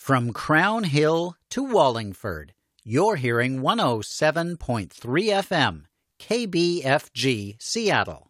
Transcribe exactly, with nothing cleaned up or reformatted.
From Crown Hill to Wallingford, you're hearing one oh seven point three F M, K B F G, Seattle.